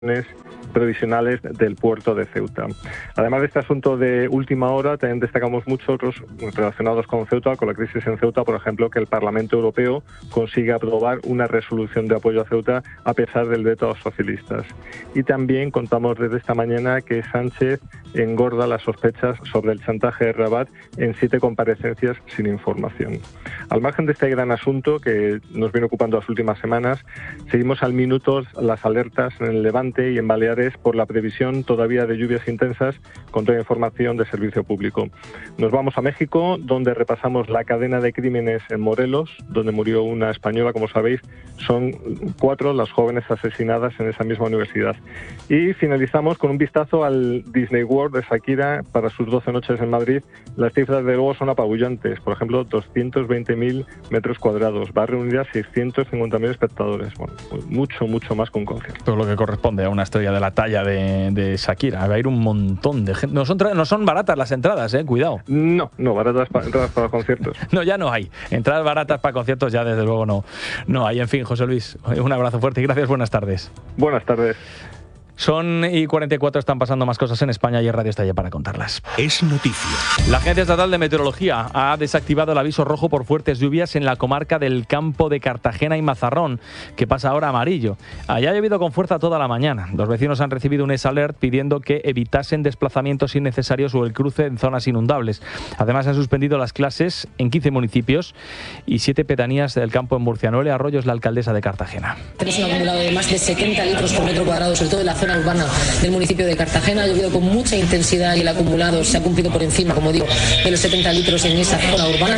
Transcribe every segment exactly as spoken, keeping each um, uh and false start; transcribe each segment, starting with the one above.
provisionales del puerto de Ceuta. Además de este asunto de última hora, también destacamos muchos otros relacionados con Ceuta, con la crisis en Ceuta, por ejemplo, que el Parlamento Europeo consiga aprobar una resolución de apoyo a Ceuta a pesar del veto a los socialistas. Y también contamos desde esta mañana que Sánchez engorda las sospechas sobre el chantaje de Rabat en siete comparecencias sin información. Al margen de este gran asunto que nos viene ocupando las últimas semanas, seguimos al minuto las alertas en el Levante y en Baleares por la previsión todavía de lluvias intensas con toda información de servicio público. Nos vamos a México, donde repasamos la cadena de crímenes en Morelos, donde murió una española, como sabéis. Son cuatro las jóvenes asesinadas en esa misma universidad. Y finalizamos con un vistazo al Disney World de Shakira para sus doce noches en Madrid. Las cifras de luego son apabullantes. Por ejemplo, doscientos veinte mil metros cuadrados. Va a reunir a seiscientos cincuenta mil espectadores. Bueno, mucho, mucho más que un concierto. Todo lo que corresponde a una estrella de la talla de, de Shakira. Va a ir un montón de gente. No son, no son baratas las entradas, eh, cuidado. No, no, baratas para, entradas para conciertos. No, ya no hay. Entradas baratas para conciertos ya desde luego no, no hay. En fin, José Luis, un abrazo fuerte y gracias, buenas tardes. Buenas tardes. Son y cuarenta y cuatro, están pasando más cosas en España y el Radio está allá para contarlas. Es noticia. La Agencia Estatal de Meteorología ha desactivado el aviso rojo por fuertes lluvias en la comarca del Campo de Cartagena y Mazarrón, que pasa ahora a amarillo. Allá ha llovido con fuerza toda la mañana. Los vecinos han recibido un S-Alert pidiendo que evitasen desplazamientos innecesarios o el cruce en zonas inundables. Además, han suspendido las clases en quince municipios y siete pedanías del campo en Murcia. Noelia Arroyo es la alcaldesa de Cartagena. Tenemos un acumulado de más de setenta litros por metro cuadrado, sobre todo en la zona urbana del municipio de Cartagena. Ha llovido con mucha intensidad y el acumulado se ha cumplido por encima, como digo, de los setenta litros en esa zona urbana.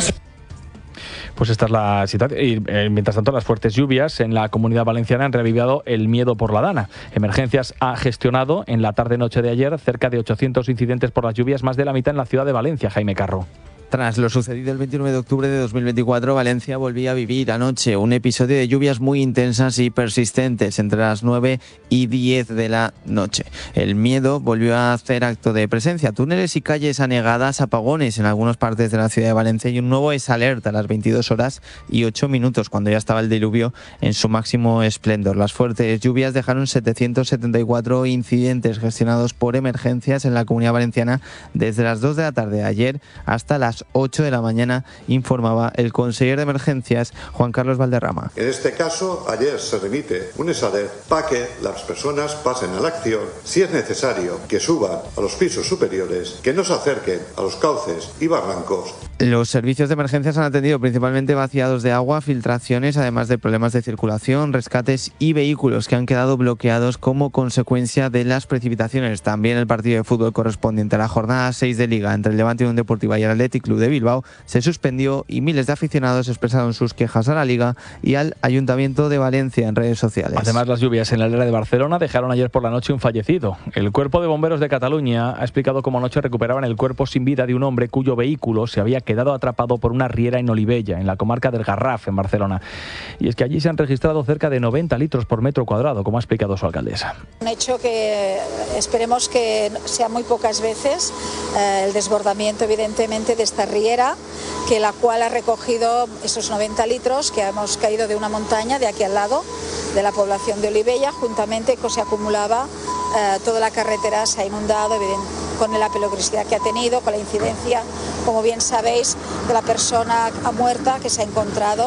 Pues esta es la situación. Y eh, mientras tanto, las fuertes lluvias en la Comunidad Valenciana han reavivado el miedo por la Dana. Emergencias ha gestionado en la tarde-noche de ayer cerca de ochocientos incidentes por las lluvias, más de la mitad en la ciudad de Valencia. Jaime Carro. Tras lo sucedido el veintinueve de octubre de dos mil veinticuatro, Valencia volvía a vivir anoche un episodio de lluvias muy intensas y persistentes entre las nueve y diez de la noche. El miedo volvió a hacer acto de presencia. Túneles y calles anegadas, apagones en algunas partes de la ciudad de Valencia y un nuevo S-Alert a las veintidós horas y ocho minutos, cuando ya estaba el diluvio en su máximo esplendor. Las fuertes lluvias dejaron setecientos setenta y cuatro incidentes gestionados por emergencias en la Comunidad Valenciana desde las dos de la tarde de ayer hasta las ocho de la mañana, informaba el consejero de Emergencias, Juan Carlos Valderrama. En este caso, ayer se remite un S-Alert para que las personas pasen a la acción, si es necesario, que suban a los pisos superiores, que no se acerquen a los cauces y barrancos. Los servicios de emergencias han atendido principalmente vaciados de agua, filtraciones, además de problemas de circulación, rescates y vehículos que han quedado bloqueados como consecuencia de las precipitaciones. También el partido de fútbol correspondiente a la jornada seis de Liga entre el Levante Unión Deportiva y el Athletic Club de Bilbao se suspendió y miles de aficionados expresaron sus quejas a la Liga y al Ayuntamiento de Valencia en redes sociales. Además, las lluvias en la Aldea de Barcelona dejaron ayer por la noche un fallecido. El Cuerpo de Bomberos de Cataluña ha explicado cómo anoche recuperaban el cuerpo sin vida de un hombre cuyo vehículo se había quedado atrapado por una riera en Olivella, en la comarca del Garraf, en Barcelona. Y es que allí se han registrado cerca de noventa litros por metro cuadrado, como ha explicado su alcaldesa. Un hecho que esperemos que sea muy pocas veces, eh, el desbordamiento evidentemente de esta riera, que la cual ha recogido esos noventa litros que hemos caído de una montaña de aquí al lado, de la población de Olivella, juntamente que se acumulaba, eh, toda la carretera se ha inundado, con la peligrosidad que ha tenido, con la incidencia, como bien sabéis, de la persona muerta que se ha encontrado,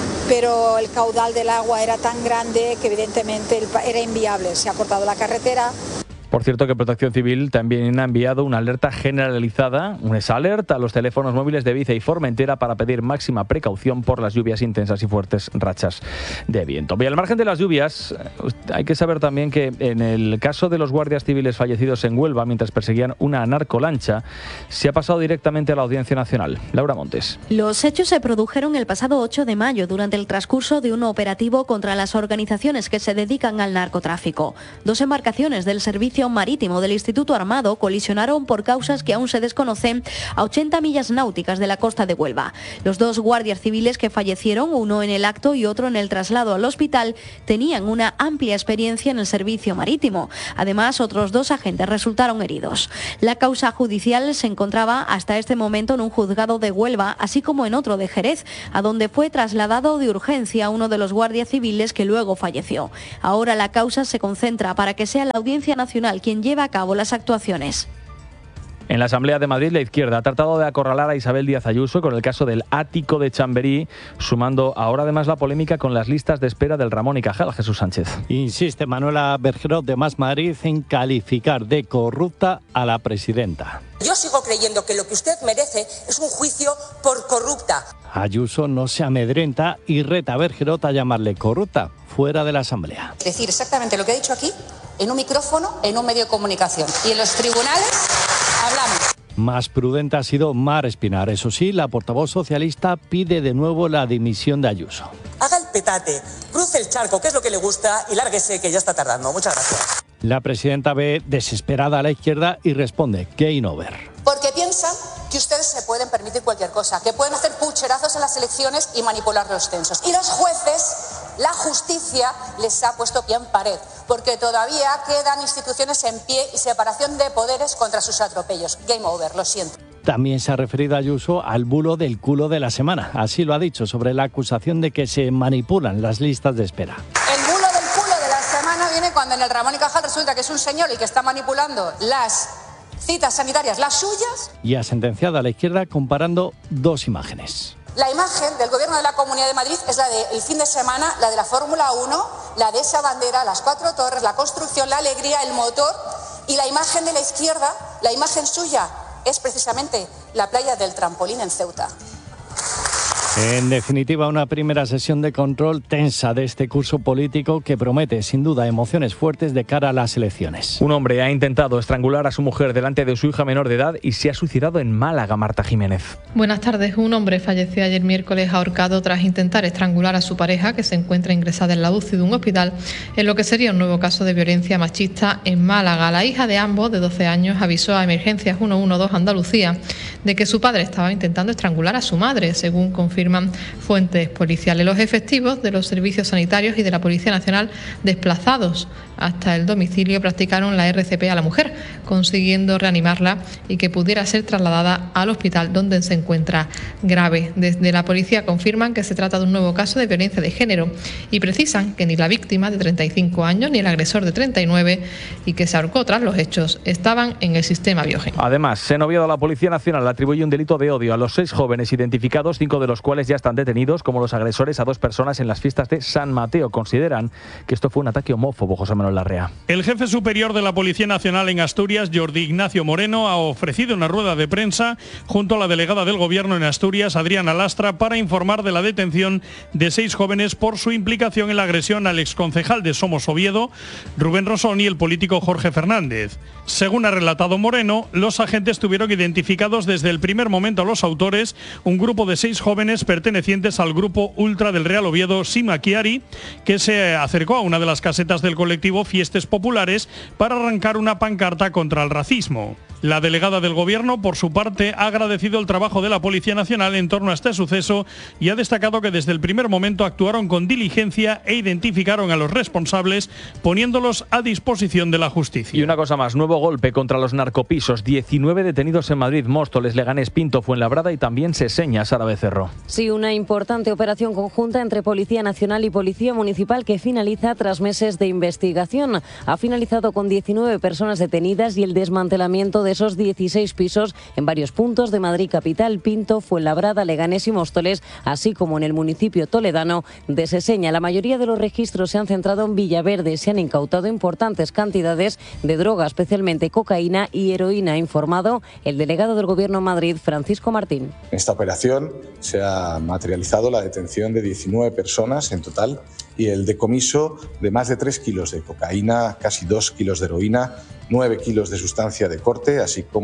pero el caudal del agua era tan grande que evidentemente era inviable. Se ha cortado la carretera. Por cierto, que Protección Civil también ha enviado una alerta generalizada, un S-Alert, a los teléfonos móviles de Ibiza y Formentera para pedir máxima precaución por las lluvias intensas y fuertes rachas de viento. Y al margen de las lluvias, hay que saber también que en el caso de los guardias civiles fallecidos en Huelva mientras perseguían una narcolancha, se ha pasado directamente a la Audiencia Nacional. Laura Montes. Los hechos se produjeron el pasado ocho de mayo durante el transcurso de un operativo contra las organizaciones que se dedican al narcotráfico. Dos embarcaciones del Servicio Marítimo del Instituto Armado colisionaron por causas que aún se desconocen a ochenta millas náuticas de la costa de Huelva. Los dos guardias civiles que fallecieron, uno en el acto y otro en el traslado al hospital, tenían una amplia experiencia en el servicio marítimo. Además, otros dos agentes resultaron heridos. La causa judicial se encontraba hasta este momento en un juzgado de Huelva, así como en otro de Jerez, a donde fue trasladado de urgencia uno de los guardias civiles que luego falleció. Ahora la causa se concentra para que sea la Audiencia Nacional quien lleve a cabo las actuaciones. En la Asamblea de Madrid, la izquierda ha tratado de acorralar a Isabel Díaz Ayuso con el caso del ático de Chamberí, sumando ahora además la polémica con las listas de espera del Ramón y Cajal. Jesús Sánchez. Insiste Manuela Bergerot de Más Madrid en calificar de corrupta a la presidenta. Yo sigo creyendo que lo que usted merece es un juicio por corrupta. Ayuso no se amedrenta y reta a Bergerot a llamarle corrupta fuera de la Asamblea. Decir exactamente lo que ha dicho aquí, en un micrófono, en un medio de comunicación. Y en los tribunales hablamos. Más prudente ha sido Mar Espinar. Eso sí, la portavoz socialista pide de nuevo la dimisión de Ayuso. Haga el petate, cruce el charco, que es lo que le gusta, y lárguese, que ya está tardando. Muchas gracias. La presidenta ve desesperada a la izquierda y responde, game over. Porque piensan que ustedes se pueden permitir cualquier cosa, que pueden hacer pucherazos en las elecciones y manipular los censos. Y los jueces, la justicia, les ha puesto pie en pared, porque todavía quedan instituciones en pie y separación de poderes contra sus atropellos. Game over, lo siento. También se ha referido Ayuso al bulo del culo de la semana. Así lo ha dicho sobre la acusación de que se manipulan las listas de espera. El bulo del culo de la semana viene cuando en el Ramón y Cajal resulta que es un señor el que está manipulando las citas sanitarias, las suyas. Y ha sentenciado a la izquierda comparando dos imágenes. La imagen del Gobierno de la Comunidad de Madrid es la del fin de semana, la de la Fórmula uno, la de esa bandera, las cuatro torres, la construcción, la alegría, el motor. Y la imagen de la izquierda, la imagen suya, es precisamente la playa del Trampolín en Ceuta. En definitiva, una primera sesión de control tensa de este curso político que promete, sin duda, emociones fuertes de cara a las elecciones. Un hombre ha intentado estrangular a su mujer delante de su hija menor de edad y se ha suicidado en Málaga. Marta Jiménez. Buenas tardes. Un hombre falleció ayer miércoles ahorcado tras intentar estrangular a su pareja, que se encuentra ingresada en la U C I de un hospital, en lo que sería un nuevo caso de violencia machista en Málaga. La hija de ambos, de doce años, avisó a Emergencias ciento doce Andalucía de que su padre estaba intentando estrangular a su madre, según confirma fuentes policiales. Los efectivos de los servicios sanitarios y de la Policía Nacional desplazados hasta el domicilio practicaron la R C P a la mujer, consiguiendo reanimarla y que pudiera ser trasladada al hospital donde se encuentra grave. Desde la policía confirman que se trata de un nuevo caso de violencia de género y precisan que ni la víctima de treinta y cinco años ni el agresor de treinta y nueve y que se ahorcó tras los hechos estaban en el sistema Biogen. Además, en Oviedo la Policía Nacional atribuye un delito de odio a los seis jóvenes identificados, cinco de los cuales ya están detenidos como los agresores a dos personas en las fiestas de San Mateo. Consideran que esto fue un ataque homófobo. José Manuel Larrea. El jefe superior de la Policía Nacional en Asturias, Jordi Ignacio Moreno, ha ofrecido una rueda de prensa junto a la delegada del Gobierno en Asturias, Adriana Lastra, para informar de la detención de seis jóvenes por su implicación en la agresión al exconcejal de Somos Oviedo, Rubén Rosón, y el político Jorge Fernández. Según ha relatado Moreno, los agentes tuvieron identificados desde el primer momento a los autores, un grupo de seis jóvenes pertenecientes al grupo ultra del Real Oviedo, Sima Chiari, que se acercó a una de las casetas del colectivo Fiestas Populares para arrancar una pancarta contra el racismo. La delegada del Gobierno, por su parte, ha agradecido el trabajo de la Policía Nacional en torno a este suceso y ha destacado que desde el primer momento actuaron con diligencia e identificaron a los responsables, poniéndolos a disposición de la justicia. Y una cosa más, nuevo golpe contra los narcopisos. diecinueve detenidos en Madrid, Móstoles, Leganés, Pinto, Fuenlabrada y también Seseña. Sara Becerro. Sí, una importante operación conjunta entre Policía Nacional y Policía Municipal que finaliza tras meses de investigación. Ha finalizado con diecinueve personas detenidas y el desmantelamiento de esos dieciséis pisos en varios puntos de Madrid capital, Pinto, Fuenlabrada, Leganés y Móstoles, así como en el municipio toledano de Seseña. La mayoría de los registros se han centrado en Villaverde. Se han incautado importantes cantidades de droga, especialmente cocaína y heroína, ha informado el delegado del Gobierno en Madrid, Francisco Martín. En esta operación se ha materializado la detención de diecinueve personas en total y el decomiso de más de tres kilos de cocaína, casi dos kilos de heroína, nueve kilos de sustancia de corte, así como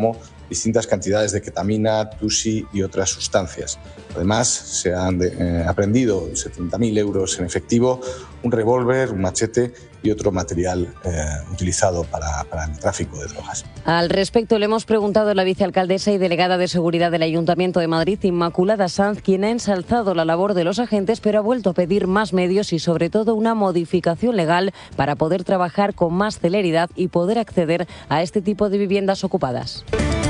distintas cantidades de ketamina, tusi y otras sustancias. Además, se han de, eh, aprendido setenta mil euros en efectivo, un revólver, un machete y otro material eh, utilizado para, para el tráfico de drogas. Al respecto, le hemos preguntado a la vicealcaldesa y delegada de Seguridad del Ayuntamiento de Madrid, Inmaculada Sanz, quien ha ensalzado la labor de los agentes, pero ha vuelto a pedir más medios y, sobre todo, una modificación legal para poder trabajar con más celeridad y poder acceder a este tipo de viviendas ocupadas.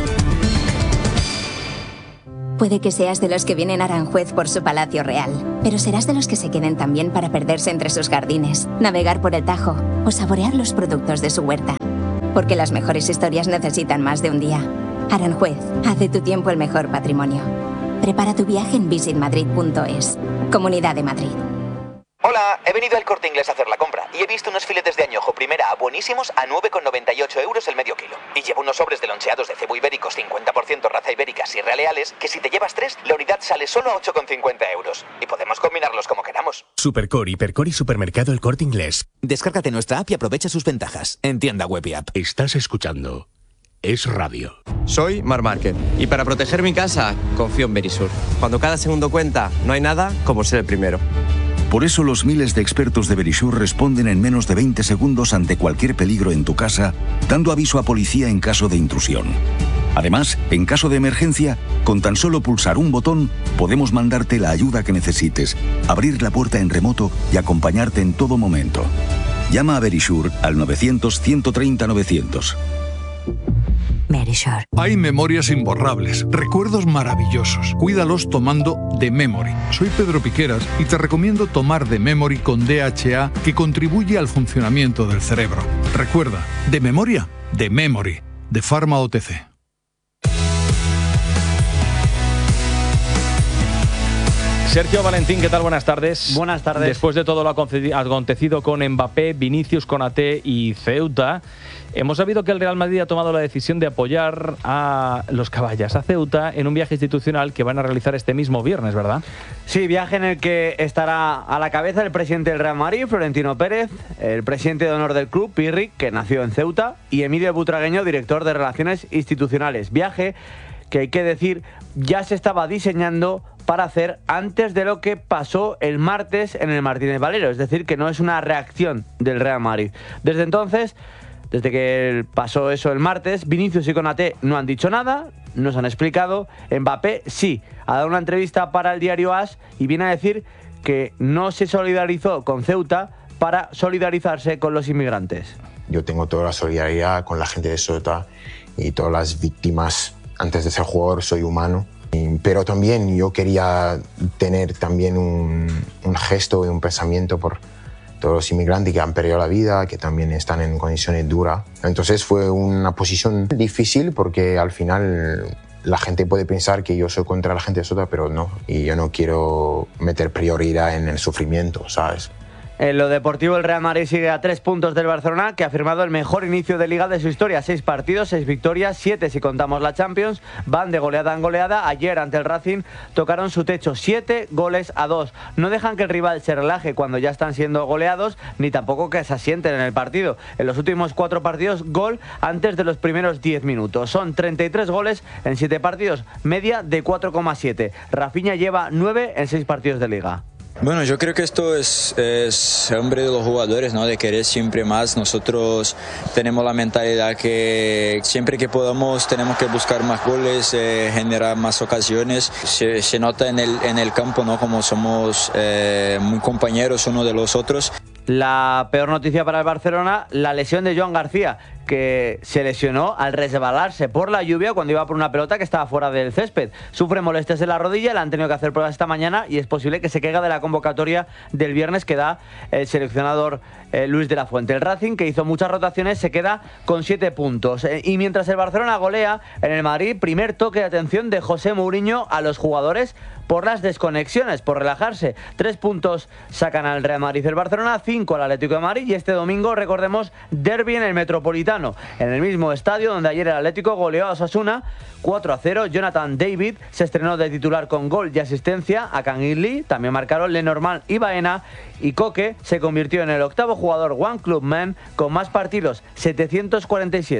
Puede que seas de los que vienen a Aranjuez por su palacio real, pero serás de los que se queden también para perderse entre sus jardines, navegar por el Tajo o saborear los productos de su huerta. Porque las mejores historias necesitan más de un día. Aranjuez, haz de tu tiempo el mejor patrimonio. Prepara tu viaje en visit madrid punto es. Comunidad de Madrid. Hola, he venido al Corte Inglés a hacer la compra y he visto unos filetes de añojo primera A buenísimos a nueve con noventa y ocho euros el medio kilo. Y llevo unos sobres de loncheados de cebo ibéricos cincuenta por ciento raza ibérica Sierra Leales que si te llevas tres, la unidad sale solo a ocho con cincuenta euros. Y podemos combinarlos como queramos. Supercore, Hipercore y Supermercado El Corte Inglés. Descárgate nuestra app y aprovecha sus ventajas. En tienda web y app. Estás escuchando Es Radio. Soy Mar Márquez y para proteger mi casa confío en Verisur. Cuando cada segundo cuenta, no hay nada como ser el primero. Por eso los miles de expertos de Verisur responden en menos de veinte segundos ante cualquier peligro en tu casa, dando aviso a policía en caso de intrusión. Además, en caso de emergencia, con tan solo pulsar un botón, podemos mandarte la ayuda que necesites, abrir la puerta en remoto y acompañarte en todo momento. Llama a Verisur al novecientos, ciento treinta, novecientos. Verisur. Hay memorias imborrables, recuerdos maravillosos. Cuídalos tomando The Memory. Soy Pedro Piqueras y te recomiendo tomar The Memory con D H A, que contribuye al funcionamiento del cerebro. Recuerda, de memoria, The Memory, de Pharma O T C. Sergio Valentín, ¿qué tal? Buenas tardes. Buenas tardes. Después de todo lo acontecido con Mbappé, Vinicius, Konaté y Ceuta, hemos sabido que el Real Madrid ha tomado la decisión de apoyar a los caballas, a Ceuta, en un viaje institucional que van a realizar este mismo viernes, ¿verdad? Sí, viaje en el que estará a la cabeza el presidente del Real Madrid, Florentino Pérez, el presidente de honor del club, Pirri, que nació en Ceuta, y Emilio Butragueño, director de Relaciones Institucionales. Viaje que, hay que decir, ya se estaba diseñando para hacer antes de lo que pasó el martes en el Martínez Valero, es decir, que no es una reacción del Real Madrid. Desde entonces, desde que pasó eso el martes, Vinicius y Konaté no han dicho nada, no se han explicado. Mbappé sí, ha dado una entrevista para el diario AS y viene a decir que no se solidarizó con Ceuta para solidarizarse con los inmigrantes. Yo tengo toda la solidaridad con la gente de Ceuta y todas las víctimas. Antes de ser jugador soy humano. Pero también yo quería tener también un, un gesto y un pensamiento por todos los inmigrantes que han perdido la vida, que también están en condiciones duras. Entonces fue una posición difícil porque al final la gente puede pensar que yo soy contra la gente de Ceuta, pero no. Y yo no quiero meter prioridad en el sufrimiento, ¿sabes? En lo deportivo, el Real Madrid sigue a tres puntos del Barcelona, que ha firmado el mejor inicio de Liga de su historia. Seis partidos, seis victorias, siete si contamos la Champions. Van de goleada en goleada. Ayer, ante el Racing, tocaron su techo, siete goles a dos. No dejan que el rival se relaje cuando ya están siendo goleados, ni tampoco que se asienten en el partido. En los últimos cuatro partidos, gol antes de los primeros diez minutos. Son treinta y tres goles en siete partidos, media de cuatro coma siete. Rafinha lleva nueve en seis partidos de Liga. Bueno, yo creo que esto es, es hambre de los jugadores, ¿no? De querer siempre más. Nosotros tenemos la mentalidad que siempre que podamos tenemos que buscar más goles, eh, generar más ocasiones. Se, se nota en el, en el campo, ¿no? Como somos eh, muy compañeros uno de los otros. La peor noticia para el Barcelona, la lesión de Joan García, que se lesionó al resbalarse por la lluvia cuando iba por una pelota que estaba fuera del césped. Sufre molestias en la rodilla, le han tenido que hacer pruebas esta mañana y es posible que se caiga de la convocatoria del viernes que da el seleccionador eh, Luis de la Fuente. El Racing, que hizo muchas rotaciones, se queda con siete puntos. Eh, y mientras el Barcelona golea en el Madrid, primer toque de atención de José Mourinho a los jugadores por las desconexiones, por relajarse. Tres puntos sacan al Real Madrid el Barcelona, cinco al Atlético de Madrid y este domingo, recordemos, derbi en el Metropolitano, en el mismo estadio donde ayer el Atlético goleó a Osasuna cuatro a cero. Jonathan David se estrenó de titular con gol y asistencia a Canguilí, también marcaron Lenormand y Baena, y Coque se convirtió en el octavo jugador One Club Man con más partidos, setecientos cuarenta y siete.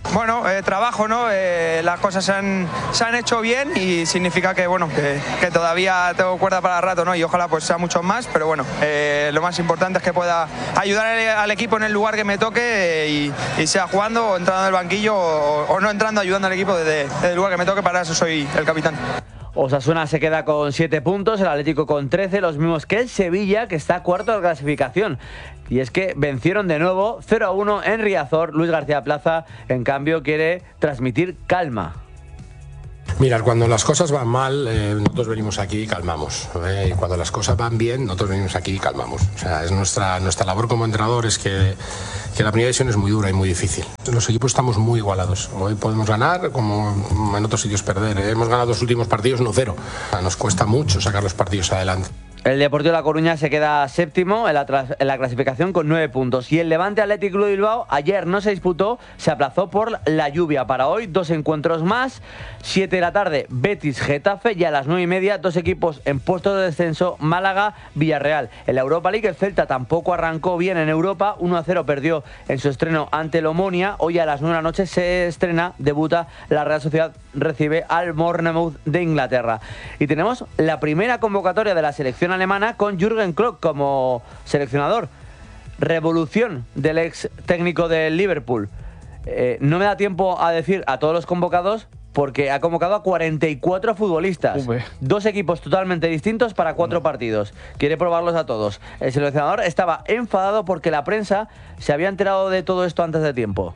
Bueno, eh, trabajo, ¿no? Eh, las cosas se han, se han hecho bien y significa que, bueno, que, que todavía tengo cuerda para rato, ¿no? Y ojalá pues sea mucho más, pero bueno, eh, lo más importante es que pueda ayudar al, al equipo en el lugar que me toque eh, y, y sea jugando o entrando en el banquillo o, o no entrando, ayudando al equipo desde, desde el lugar que me toque, para eso soy el capitán. Osasuna se queda con siete puntos, el Atlético con trece, los mismos que el Sevilla, que está cuarto de la clasificación. Y es que vencieron de nuevo cero a uno en Riazor. Luis García Plaza, en cambio, quiere transmitir calma. Mirad, cuando las cosas van mal, eh, nosotros venimos aquí y calmamos. ¿eh? Y cuando las cosas van bien, nosotros venimos aquí y calmamos. O sea, es nuestra, nuestra labor como entrenador es que, que la primera división es muy dura y muy difícil. Los equipos estamos muy igualados. Hoy podemos ganar como en otros sitios perder. ¿eh? Hemos ganado los últimos partidos uno cero. O sea, nos cuesta mucho sacar los partidos adelante. El Deportivo de La Coruña se queda séptimo en la, en la clasificación con nueve puntos. Y el Levante Athletic Club de Bilbao ayer no se disputó, se aplazó por la lluvia. Para hoy, dos encuentros más. siete de la tarde, Betis Getafe. Y a las nueve y media, dos equipos en puestos de descenso, Málaga Villarreal. En la Europa League, el Celta tampoco arrancó bien en Europa. uno a cero perdió en su estreno ante el Omonia. Hoy a las nueve de la noche se estrena, debuta la Real Sociedad, recibe al Bournemouth de Inglaterra. Y tenemos la primera convocatoria de la selección alemana con Jürgen Klopp como seleccionador. Revolución del ex técnico del Liverpool. Eh, no me da tiempo a decir a todos los convocados porque ha convocado a cuarenta y cuatro futbolistas. Ube. Dos equipos totalmente distintos para cuatro no. partidos. Quiere probarlos a todos. El seleccionador estaba enfadado porque la prensa se había enterado de todo esto antes de tiempo.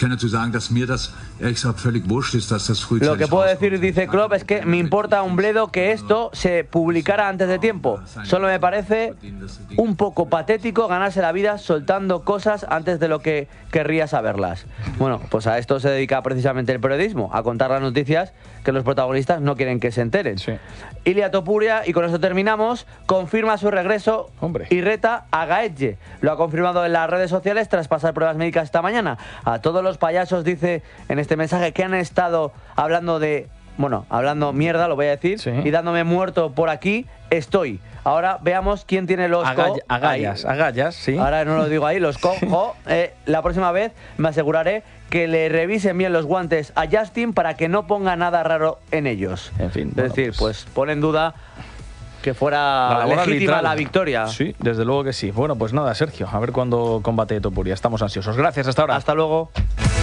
Lo que puedo decir, dice Klopp, es que me importa un bledo que esto se publicara antes de tiempo. Solo me parece un poco patético ganarse la vida soltando cosas antes de lo que querría saberlas. Bueno, pues a esto se dedica precisamente el periodismo, a contar las noticias que los protagonistas no quieren que se enteren. Sí. Ilia Topuria, y con eso terminamos, confirma su regreso. Hombre. Y reta a Gaetze. Lo ha confirmado en las redes sociales tras pasar pruebas médicas esta mañana. A todos los payasos, dice en este mensaje, que han estado hablando de, bueno, hablando mierda, lo voy a decir, sí. y dándome muerto por aquí, estoy. Ahora veamos quién tiene los Agall co agallas, ahí. agallas, sí. Ahora no lo digo ahí, los cojo. Eh, la próxima vez me aseguraré que le revisen bien los guantes a Justin para que no ponga nada raro en ellos. En fin. Es bueno, decir, pues, pues pone en duda que fuera la legítima arbitral. La victoria. Sí, desde luego que sí. Bueno, pues nada, Sergio, a ver cuándo combate Topuria. Estamos ansiosos. Gracias, hasta ahora. Hasta luego.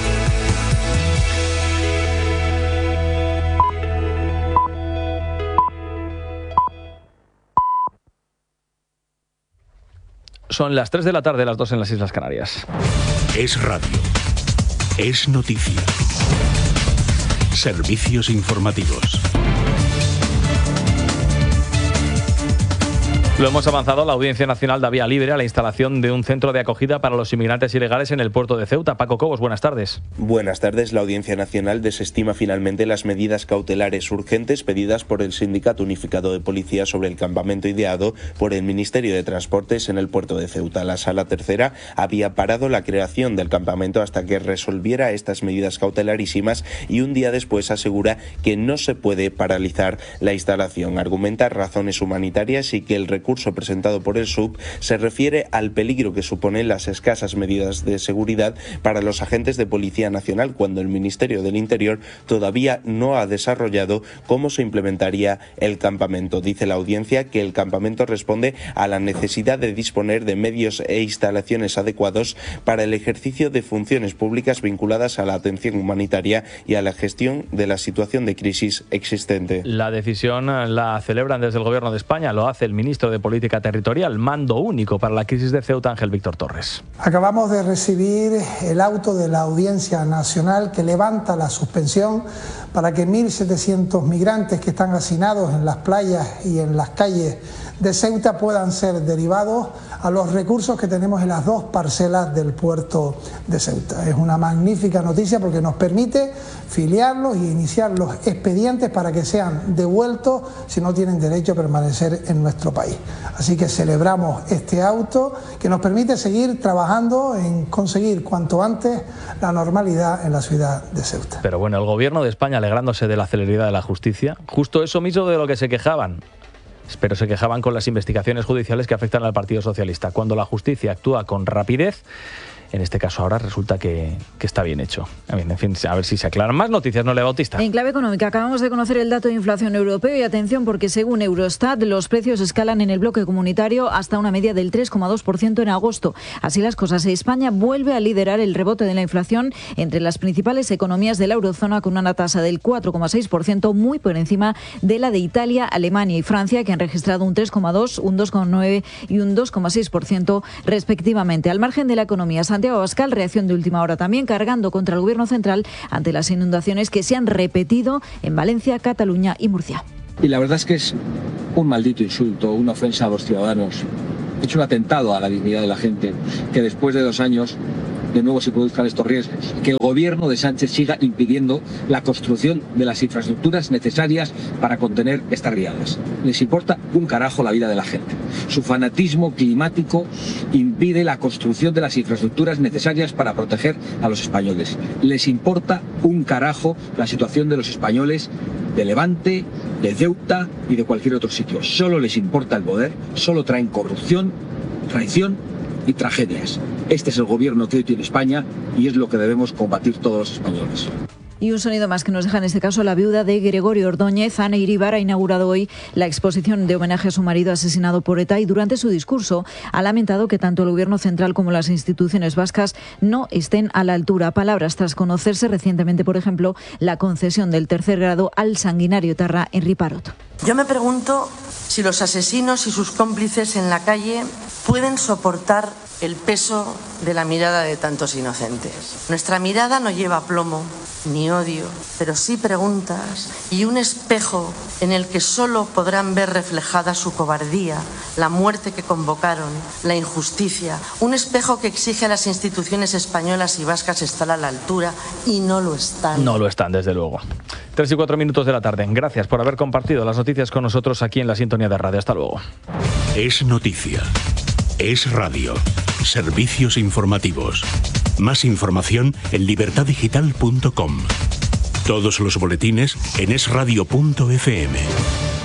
Son las tres de la tarde, las dos en las Islas Canarias. Es radio. Es noticia. Servicios informativos. Lo hemos avanzado, la Audiencia Nacional da vía libre a la instalación de un centro de acogida para los inmigrantes ilegales en el puerto de Ceuta. Paco Cobos, buenas tardes. Buenas tardes. La Audiencia Nacional desestima finalmente las medidas cautelares urgentes pedidas por el Sindicato Unificado de Policía sobre el campamento ideado por el Ministerio de Transportes en el puerto de Ceuta. La Sala Tercera había parado la creación del campamento hasta que resolviera estas medidas cautelarísimas y un día después asegura que no se puede paralizar la instalación. Argumenta razones humanitarias y que el recurso recurso presentado por el S U B se refiere al peligro que suponen las escasas medidas de seguridad para los agentes de Policía Nacional cuando el Ministerio del Interior todavía no ha desarrollado cómo se implementaría el campamento. Dice la audiencia que el campamento responde a la necesidad de disponer de medios e instalaciones adecuados para el ejercicio de funciones públicas vinculadas a la atención humanitaria y a la gestión de la situación de crisis existente. La decisión la celebran desde el Gobierno de España, lo hace el ministro de Política Territorial, mando único para la crisis de Ceuta, Ángel Víctor Torres. Acabamos de recibir el auto de la Audiencia Nacional que levanta la suspensión para que mil setecientos migrantes que están hacinados en las playas y en las calles de Ceuta puedan ser derivados a los recursos que tenemos en las dos parcelas del puerto de Ceuta. Es una magnífica noticia porque nos permite filiarlos y iniciar los expedientes para que sean devueltos si no tienen derecho a permanecer en nuestro país. Así que celebramos este auto que nos permite seguir trabajando en conseguir cuanto antes la normalidad en la ciudad de Ceuta. Pero bueno, el Gobierno de España alegrándose de la celeridad de la justicia, justo eso mismo de lo que se quejaban. Pero se quejaban con las investigaciones judiciales que afectan al Partido Socialista. Cuando la justicia actúa con rapidez, en este caso ahora resulta que, que está bien hecho. En fin, a ver si se aclaran más noticias, Noelia Bautista. En clave económica, acabamos de conocer el dato de inflación europeo y atención porque según Eurostat los precios escalan en el bloque comunitario hasta una media del tres coma dos por ciento en agosto. Así las cosas, España vuelve a liderar el rebote de la inflación entre las principales economías de la eurozona con una tasa del cuatro coma seis por ciento, muy por encima de la de Italia, Alemania y Francia, que han registrado un tres coma dos por ciento, un dos coma nueve por ciento y un dos coma seis por ciento respectivamente. Al margen de la economía, Santiago Abascal, reacción de última hora también, cargando contra el Gobierno central ante las inundaciones que se han repetido en Valencia, Cataluña y Murcia. Y la verdad es que es un maldito insulto, una ofensa a los ciudadanos. Es un atentado a la dignidad de la gente, que después de dos años de nuevo se produzcan estos riesgos, que el gobierno de Sánchez siga impidiendo la construcción de las infraestructuras necesarias para contener estas riadas. Les importa un carajo la vida de la gente. Su fanatismo climático impide la construcción de las infraestructuras necesarias para proteger a los españoles. Les importa un carajo la situación de los españoles de Levante, de Ceuta y de cualquier otro sitio. Solo les importa el poder, solo traen corrupción, traición y tragedias. Este es el gobierno que hoy tiene España y es lo que debemos combatir todos los españoles. Y un sonido más que nos deja en este caso la viuda de Gregorio Ordóñez. Ana Iribar ha inaugurado hoy la exposición de homenaje a su marido asesinado por ETA y durante su discurso ha lamentado que tanto el Gobierno central como las instituciones vascas no estén a la altura. Palabras tras conocerse recientemente, por ejemplo, la concesión del tercer grado al sanguinario etarra Henri Parot. Yo me pregunto si los asesinos y sus cómplices en la calle pueden soportar el peso de la mirada de tantos inocentes. Nuestra mirada no lleva plomo ni odio, pero sí preguntas y un espejo en el que solo podrán ver reflejada su cobardía, la muerte que convocaron, la injusticia. Un espejo que exige a las instituciones españolas y vascas estar a la altura y no lo están. No lo están, desde luego. Tres y cuatro minutos de la tarde. Gracias por haber compartido las noticias con nosotros aquí en la sintonía de radio. Hasta luego. Es noticia. Es radio. Servicios informativos. Más información en libertad digital punto com. Todos los boletines en es radio punto efe eme.